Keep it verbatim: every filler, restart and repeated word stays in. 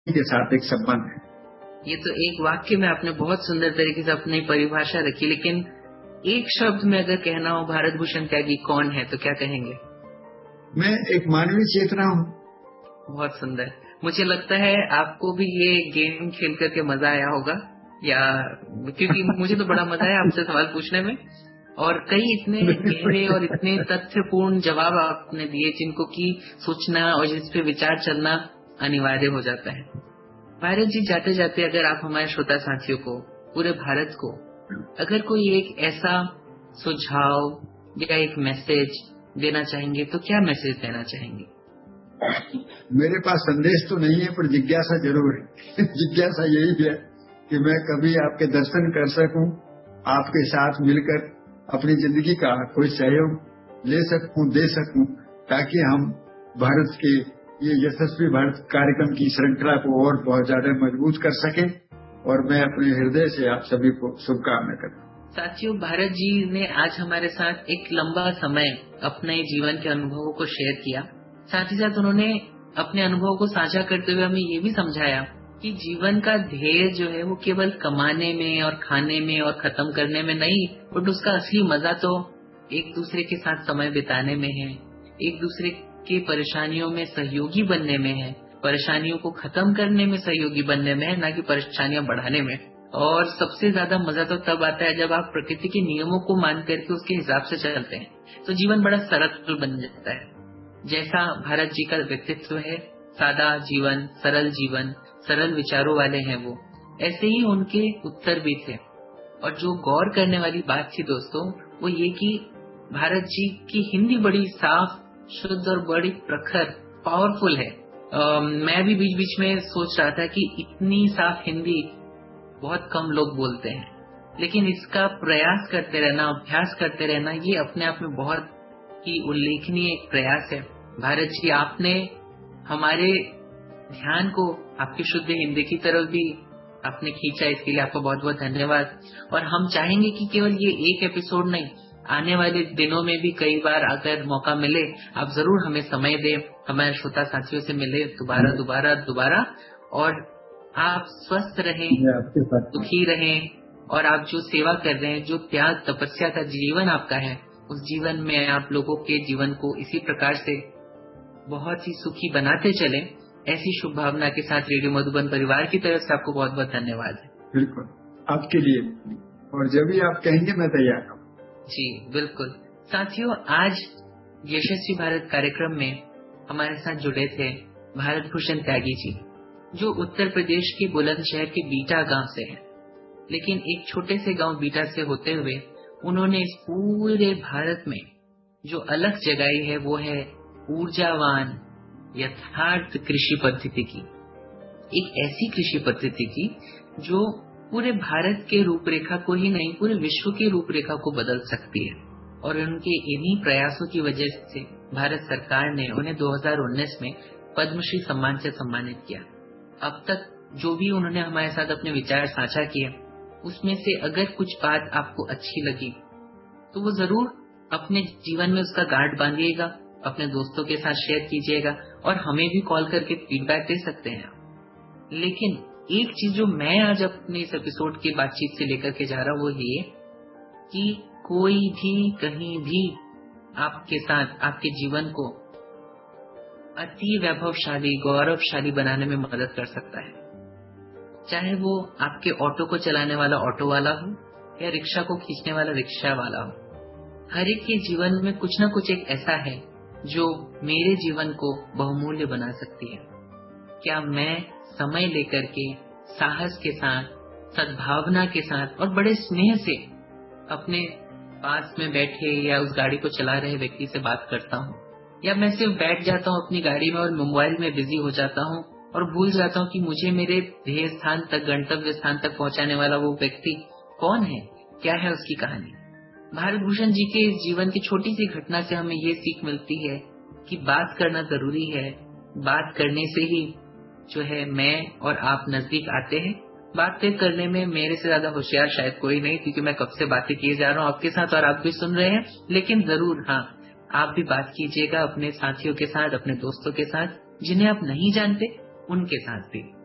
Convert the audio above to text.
के साथ एक संबंध है। ये तो एक वाक्य में आपने बहुत सुंदर तरीके से अपनी परिभाषा रखी, लेकिन एक शब्द में अगर कहना हो भारत भूषण त्यागी कौन है तो क्या कहेंगे? मैं एक मानवीय चेतना हूँ। बहुत सुंदर। मुझे लगता है आपको भी ये गेम खेल करके मजा आया होगा, या क्योंकि मुझे तो बड़ा मजा आया आपसे सवाल पूछने में, और कई इतने गहरे और इतने तथ्यपूर्ण जवाब आपने दिए जिनको की सोचना और जिस पे विचार चलना अनिवार्य हो जाता है। भारत जी, जाते जाते अगर आप हमारे श्रोता साथियों को, पूरे भारत को, अगर कोई एक ऐसा सुझाव या एक मैसेज देना चाहेंगे तो क्या मैसेज देना चाहेंगे? मेरे पास संदेश तो नहीं है, पर जिज्ञासा जरूर है। जिज्ञासा यही है कि मैं कभी आपके दर्शन कर सकूं, आपके साथ मिलकर अपनी जिंदगी का कोई सहयोग ले सकूं, दे सकूं, ताकि हम भारत के ये यशस्वी भारत कार्यक्रम की श्रृंखला को और बहुत ज्यादा मजबूत कर सकें। और मैं अपने हृदय से आप सभी को शुभकामनाएं करता हूँ। साथियों, भारत जी ने आज हमारे साथ एक लंबा समय अपने जीवन के अनुभवों को शेयर किया। साथ ही साथ उन्होंने अपने अनुभव को साझा करते हुए हमें ये भी समझाया कि जीवन का ध्येय जो है वो केवल कमाने में और खाने में और खत्म करने में नहीं, बट उसका असली मजा तो एक दूसरे के साथ समय बिताने में है, एक दूसरे के परेशानियों में सहयोगी बनने में है, परेशानियों को खत्म करने में सहयोगी बनने में है, ना कि परेशानियां बढ़ाने में। और सबसे ज्यादा मजा तो तब आता है जब आप प्रकृति के नियमों को मान करके उसके हिसाब से चलते हैं, तो जीवन बड़ा सरल बन जाता है। जैसा भारत जी का व्यक्तित्व है, सादा जीवन, सरल जीवन, सरल विचारों वाले हैं वो, ऐसे ही उनके उत्तर भी थे। और जो गौर करने वाली बात थी दोस्तों, वो ये कि भारत जी की हिंदी बड़ी साफ, शुद्ध और बड़ी प्रखर, पावरफुल है। आ, मैं भी बीच बीच में सोच रहा था कि इतनी साफ हिंदी बहुत कम लोग बोलते हैं, लेकिन इसका प्रयास करते रहना, अभ्यास करते रहना, ये अपने आप में बहुत ही उल्लेखनीय एक प्रयास है। भारत जी, आपने हमारे ध्यान को आपकी शुद्ध हिंदी की तरफ भी आपने खींचा, इसके लिए आपका बहुत बहुत धन्यवाद। और हम चाहेंगे कि केवल ये एक एपिसोड नहीं, आने वाले दिनों में भी कई बार अगर मौका मिले, आप जरूर हमें समय दें, हमारे श्रोता साथियों से मिले दोबारा दोबारा दोबारा। और आप स्वस्थ रहें, दुखी रहें, और आप जो सेवा कर रहे हैं, जो त्याग तपस्या का जीवन आपका है, उस जीवन में आप लोगों के जीवन को इसी प्रकार से बहुत ही सुखी बनाते चलें। ऐसी शुभ भावना के साथ रेडियो मधुबन परिवार की तरफ से आपको बहुत बहुत धन्यवाद है। बिल्कुल, आपके लिए, और जब भी आप कहेंगे मैं तैयार हूँ। जी बिल्कुल। साथियों, आज यशस्वी भारत कार्यक्रम में हमारे साथ जुड़े थे भारत भूषण त्यागी जी, जो उत्तर प्रदेश के बुलंदशहर के बीटा गांव से हैं। लेकिन एक छोटे से गांव बीटा से होते हुए उन्होंने इस पूरे भारत में जो अलग जगाई है, वो है ऊर्जावान यथार्थ कृषि पद्धति की। एक ऐसी कृषि पद्धति की जो पूरे भारत के रूपरेखा को ही नहीं, पूरे विश्व की रूपरेखा को बदल सकती है। और उनके इन्हीं प्रयासों की वजह से भारत सरकार ने उन्हें दो हज़ार उन्नीस में पद्मश्री सम्मान से सम्मानित किया। अब तक जो भी उन्होंने हमारे साथ अपने विचार साझा किए, उसमें से अगर कुछ बात आपको अच्छी लगी तो वो जरूर अपने जीवन में उसका गांठ बांधिएगा, अपने दोस्तों के साथ शेयर कीजिएगा, और हमें भी कॉल करके फीडबैक दे सकते हैं। लेकिन एक चीज जो मैं आज अपने इस एपिसोड की बातचीत से लेकर के जा रहा हूँ, वो ये कि कोई भी कहीं भी आपके साथ आपके जीवन को अति वैभवशाली, गौरवशाली बनाने में मदद कर सकता है। चाहे वो आपके ऑटो को चलाने वाला ऑटो वाला हो या रिक्शा को खींचने वाला रिक्शा वाला हो, हर एक के जीवन में कुछ ना कुछ एक ऐसा है जो मेरे जीवन को बहुमूल्य बना सकती है। क्या मैं समय लेकर के साहस के साथ, सद्भावना के साथ और बड़े स्नेह से अपने पास में बैठे या उस गाड़ी को चला रहे व्यक्ति से बात करता हूँ, या मैं सिर्फ बैठ जाता हूँ अपनी गाड़ी में और मोबाइल में बिजी हो जाता हूँ और भूल जाता हूँ कि मुझे मेरे ध्येय स्थान तक, गंतव्य स्थान तक पहुंचाने वाला वो व्यक्ति कौन है, क्या है उसकी कहानी। भारत भूषण जी के जीवन की छोटी सी घटना से हमें ये सीख मिलती है कि बात करना जरूरी है। बात करने से ही जो है मैं और आप नजदीक आते हैं। बातें करने में मेरे से ज्यादा होशियार शायद कोई नहीं, क्योंकि मैं कब से बातें किए जा रहा हूँ आपके साथ और आप भी सुन रहे हैं। लेकिन जरूर हाँ, आप भी बात कीजिएगा अपने साथियों के साथ, अपने दोस्तों के साथ, जिन्हें आप नहीं जानते उनके साथ भी।